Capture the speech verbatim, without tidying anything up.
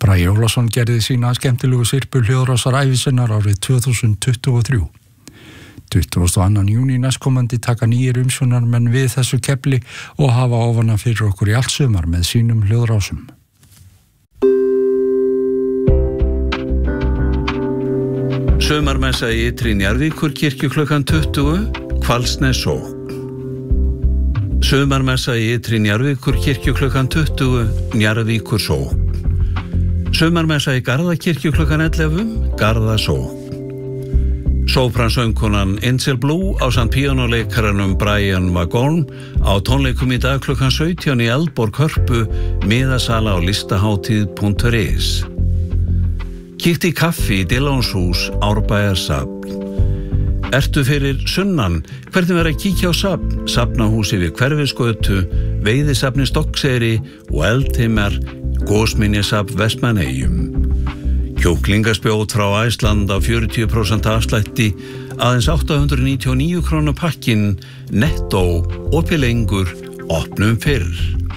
Bragi Ólafsson gerði sína skemmtilegu sirpu hljóðrásar ævisinnar árið tvö þúsund tuttugu og þrjú. tuttugasta og annan júní næstkomandi taka nýir umsjónarmenn við þessu kefli og hafa ofana fyrir okkur í allt sumar með sínum hljóðrásum. Sumarmessa í Ytri Njarðvíkur kirkju klukkan tuttugu, Hvalsnes sókn. Sumarmessa í Ytri Njarðvíkur kirkju klukkan tuttugu, Njarðvíkur sókn. Sumarmessa í Garðakirkju klukkan ellefu, Garða sókn. Sópransöngkonan Insel Blue ásamt píanóleikaranum Brian Vagón á tónleikum í dag klukkan sautján í Eldborg Hörpu, miðasala á listahátíð punktur is. Kíkti í kaffi í Dillónshús, Árbæjarsafn. Ertu fyrir sunnan? Hvernig verður að kíkja á safn? Safnahúsi við Hverfisgötu, Veiðisafni Stokkseyri og Eldheimar, Gósminjasafn Vestmannaeyjum. Kjúklingaspjót frá Æsland á fjörutíu prósent afslætti, aðeins átta hundruð níutíu og níu krónur pakkin, nettó, opið lengur, opnum fyrr.